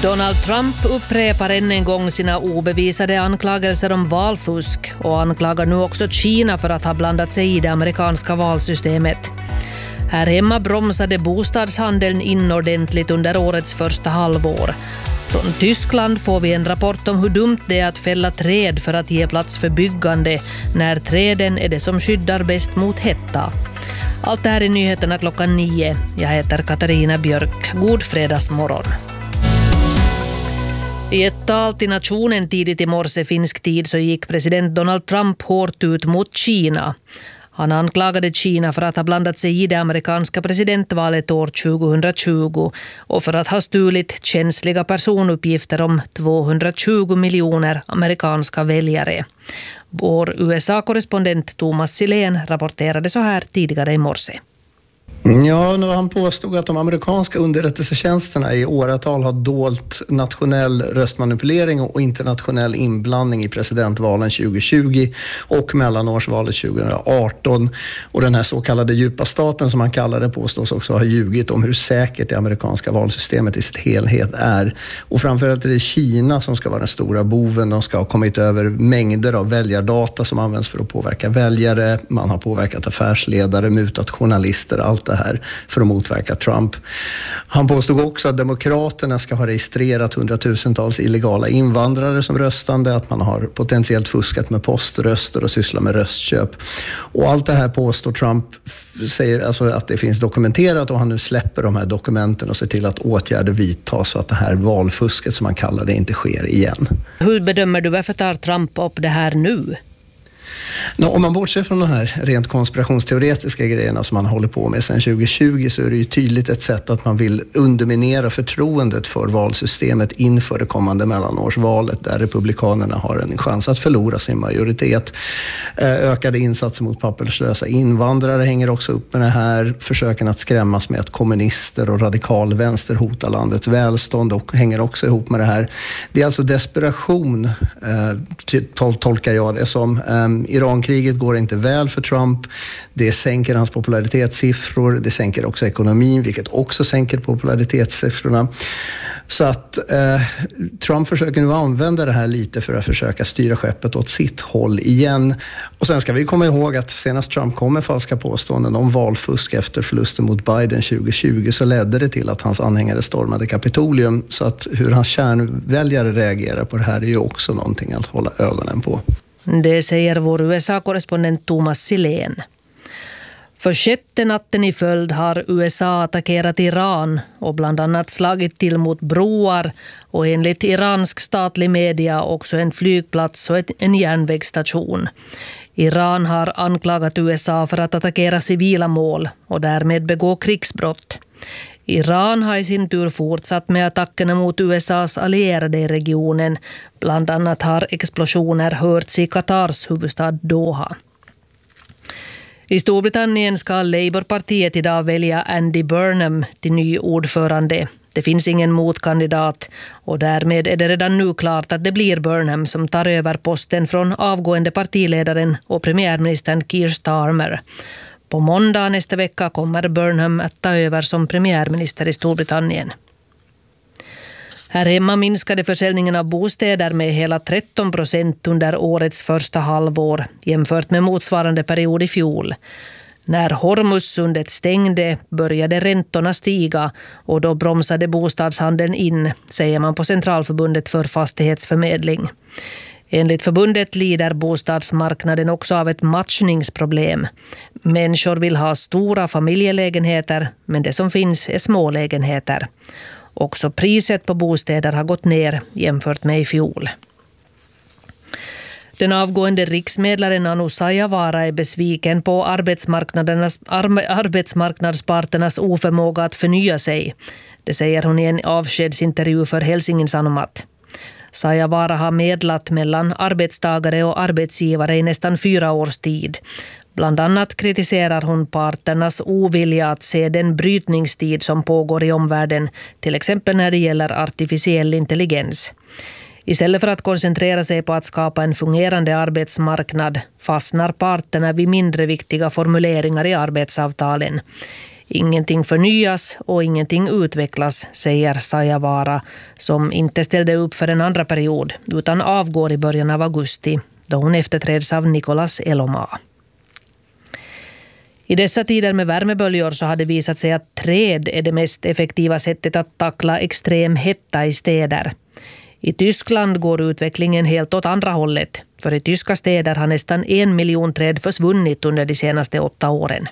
Donald Trump upprepar än en gång sina obevisade anklagelser om valfusk och anklagar nu också Kina för att ha blandat sig i det amerikanska valsystemet. Här hemma bromsade bostadshandeln in ordentligt under årets första halvår. Från Tyskland får vi en rapport om hur dumt det är att fälla träd för att ge plats för byggande när träden är det som skyddar bäst mot hetta. Allt det här är nyheterna 9. Jag heter Katarina Björk. God fredagsmorgon. I ett tal till nationen tidigt i morse finsk tid så gick president Donald Trump hårt ut mot Kina. Han anklagade Kina för att ha blandat sig i det amerikanska presidentvalet år 2020 och för att ha stulit känsliga personuppgifter om 220 miljoner amerikanska väljare. Vår USA-korrespondent Thomas Silén rapporterade så här tidigare i morse. Ja, när han påstod att de amerikanska underrättelsetjänsterna i åratal har dolt nationell röstmanipulering och internationell inblandning i presidentvalen 2020 och mellanårsvalet 2018. Och den här så kallade djupa staten som han kallar det påstås också ha ljugit om hur säkert det amerikanska valsystemet i sitt helhet är. Och framförallt är det Kina som ska vara den stora boven. De ska ha kommit över mängder av väljardata som används för att påverka väljare. Man har påverkat affärsledare, mutat journalister, allt det här för att motverka Trump. Han påstod också att demokraterna ska ha registrerat hundratusentals illegala invandrare som röstande, att man har potentiellt fuskat med poströster och sysslat med röstköp. Och allt det här påstår Trump, säger alltså att det finns dokumenterat, och han nu släpper de här dokumenten och ser till att åtgärder vidtas så att det här valfusket som man kallar det inte sker igen. Hur bedömer du, varför tar Trump upp det här nu? Om man bortser från de här rent konspirationsteoretiska grejerna som man håller på med sedan 2020 så är det ju tydligt ett sätt att man vill underminera förtroendet för valsystemet inför det kommande mellanårsvalet där republikanerna har en chans att förlora sin majoritet. Ökade insatser mot papperslösa invandrare hänger också upp med det här. Försöken att skrämmas med att kommunister och radikalvänster hotar landets välstånd och hänger också ihop med det här. Det är alltså desperation, tolkar jag det som. Irankriget går inte väl för Trump. Det sänker hans popularitetssiffror. Det sänker också ekonomin, vilket också sänker popularitetssiffrorna. Så att Trump försöker nu använda det här lite för att försöka styra skeppet åt sitt håll igen. Och sen ska vi komma ihåg att senast Trump kom med falska påståenden om valfusk efter förlusten mot Biden 2020 så ledde det till att hans anhängare stormade Kapitolium. Så att hur hans kärnväljare reagerar på det här är ju också någonting att hålla ögonen på. Det säger vår USA-korrespondent Thomas Silén. För 6:e natten i följd har USA attackerat Iran och bland annat slagit till mot broar och enligt iransk statlig media också en flygplats och en järnvägsstation. Iran har anklagat USA för att attackera civila mål och därmed begå krigsbrott. Iran har i sin tur fortsatt med attackerna mot USAs allierade i regionen. Bland annat har explosioner hörts i Qatars huvudstad Doha. I Storbritannien ska Labourpartiet idag välja Andy Burnham till ny ordförande. Det finns ingen motkandidat och därmed är det redan nu klart att det blir Burnham som tar över posten från avgående partiledaren och premiärministern Keir Starmer. På måndag nästa vecka kommer Burnham att ta över som premiärminister i Storbritannien. Här hemma minskade försäljningen av bostäder med hela 13% under årets första halvår jämfört med motsvarande period i fjol. När Hormuzsundet stängde började räntorna stiga och då bromsade bostadshandeln in, säger man på Centralförbundet för fastighetsförmedling. Enligt förbundet lider bostadsmarknaden också av ett matchningsproblem. Människor vill ha stora familjelägenheter, men det som finns är små lägenheter. Också priset på bostäder har gått ner jämfört med i fjol. Den avgående riksmedlaren Anu Saijawaara är besviken på arbetsmarknadsparternas oförmåga att förnya sig. Det säger hon i en avskedsintervju för Helsingin Sanomat. Saijawaara har medlat mellan arbetstagare och arbetsgivare i nästan 4 års tid. Bland annat kritiserar hon parternas ovilja att se den brytningstid som pågår i omvärlden, till exempel när det gäller artificiell intelligens. Istället för att koncentrera sig på att skapa en fungerande arbetsmarknad fastnar parterna vid mindre viktiga formuleringar i arbetsavtalen. Ingenting förnyas och ingenting utvecklas, säger Sayavara, som inte ställde upp för en andra period utan avgår i början av augusti, då hon efterträds av Nicolas Elomaa. I dessa tider med värmeböljor så hade det visat sig att träd är det mest effektiva sättet att tackla extrem hetta i städer. I Tyskland går utvecklingen helt åt andra hållet, för i tyska städer har nästan 1 miljon träd försvunnit under de senaste 8 åren.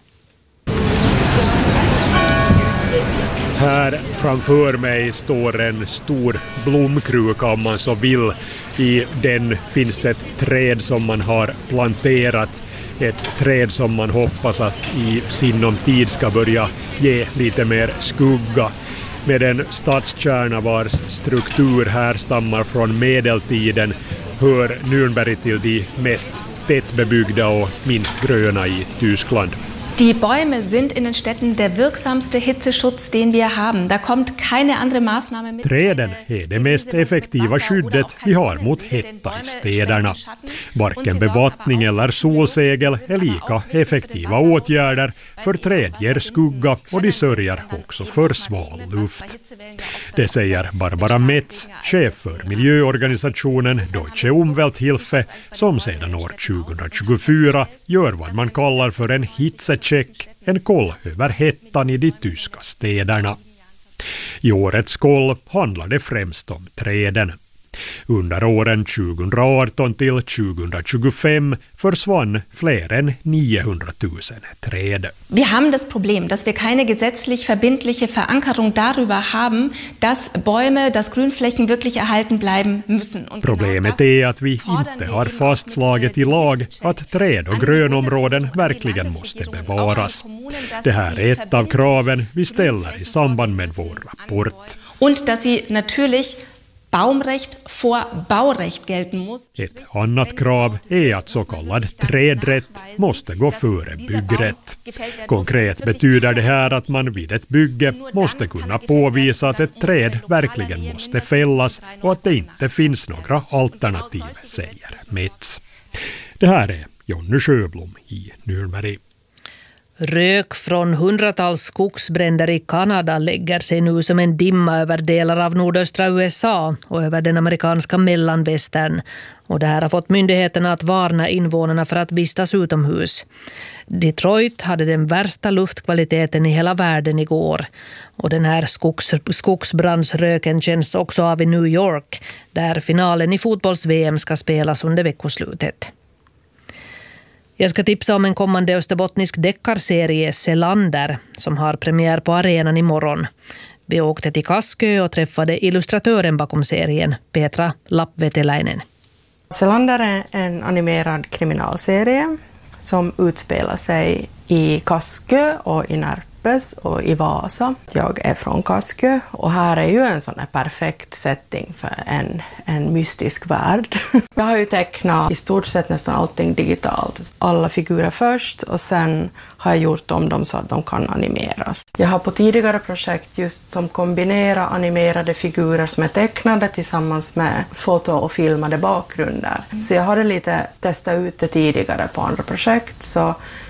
Här framför mig står en stor blomkruka om man så vill. I den finns ett träd som man har planterat. Ett träd som man hoppas att i sinom tid ska börja ge lite mer skugga. Med en stadskärna vars struktur härstammar från medeltiden hör Nürnberg till de mest tättbebyggda och minst gröna i Tyskland. Die Bäume sind in den Städten der wirksamste Hitzeschutz, den wir haben. Da kommt keine andere Maßnahme mit. Träden är det mest effektiva skyddet vi har mot hetta i städerna. Varken bevattning eller solsegel är lika effektiva åtgärder, för träd ger skugga och de sörjer också för sval luft. Det säger Barbara Metz, chef för miljöorganisationen Deutsche Umwelthilfe, som sedan år 2024 gör vad man kallar för en hitzecheck, en koll över hettan i de tyska städerna. I årets koll handlar det främst om träden. Under åren 2018 till 2025 försvann fler än 900 000 träd. Wir haben das Problem, dass wir keine gesetzlich verbindliche Verankerung darüber haben, dass Bäume, dass Grünflächen wirklich erhalten bleiben müssen. Problemet är att vi inte har fastslaget i lag att träd- och grönområden verkligen måste bevaras. Det här är ett av kraven vi ställer i samband med vår rapport. Und dass sie natürlich Baumrecht vor Baurecht gelten muss. Ett annat krav är att så kallad trädrätt måste gå före byggrätt. Konkret betyder det här att man vid ett bygge måste kunna påvisa att ett träd verkligen måste fällas och att det inte finns några alternativ, säger Metz. Det här är Jonny Sjöblom i Nürnberg. Rök från hundratals skogsbränder i Kanada lägger sig nu som en dimma över delar av nordöstra USA och över den amerikanska mellanvästern. Och det här har fått myndigheterna att varna invånarna för att vistas utomhus. Detroit hade den värsta luftkvaliteten i hela världen igår. Och den här skogsbrandsröken känns också av i New York, där finalen i fotbolls-VM ska spelas under veckoslutet. Jag ska tipsa om en kommande österbottnisk deckarserie, Selander, som har premiär på arenan imorgon. Vi åkte till Kaskö och träffade illustratören bakom serien, Petra Lappveteläinen. Selander är en animerad kriminalserie som utspelar sig i Kaskö och i Närpes och i Vasa. Jag är från Kaskö och här är ju en sån här perfekt setting för en mystisk värld. Jag har ju tecknat i stort sett nästan allting digitalt. Alla figurer först och sen har jag gjort om dem så att de kan animeras. Jag har på tidigare projekt just som kombinerar animerade figurer som är tecknade tillsammans med foto- och filmade bakgrunder. Så jag hade lite testat ut det tidigare på andra projekt, så